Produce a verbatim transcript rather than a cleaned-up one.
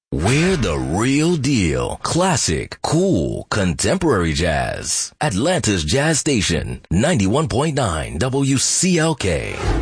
We're the real deal. Classic, cool, contemporary jazz. Atlanta's Jazz Station, ninety-one point nine W C L K.